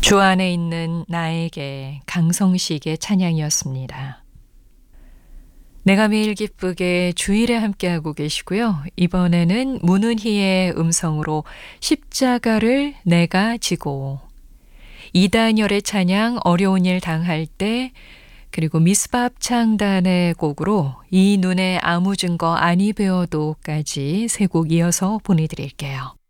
주 안에 있는 나에게 강성식의 찬양이었습니다. 내가 매일 기쁘게 주일에 함께하고 계시고요. 이번에는 문은희의 음성으로 십자가를 내가 지고, 이단열의 찬양 어려운 일 당할 때, 그리고 미스바 합창단의 곡으로 이 눈에 아무 증거 아니 배워도까지 세 곡 이어서 보내드릴게요.